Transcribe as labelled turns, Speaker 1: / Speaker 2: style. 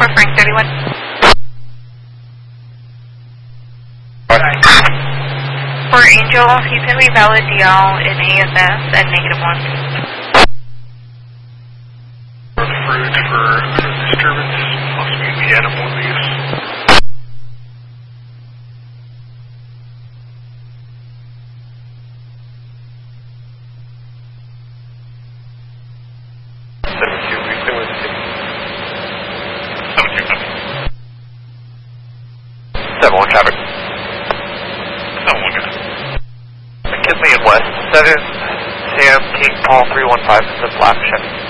Speaker 1: for Frank 31. For Angel, he's going to be valid DL in ASS at -1.
Speaker 2: Fruit for disturbance, possibly the animal leaves.
Speaker 3: Traffic.
Speaker 2: 7-1,
Speaker 3: McKinley and West, 7 Sam King Paul 315 is a flash check.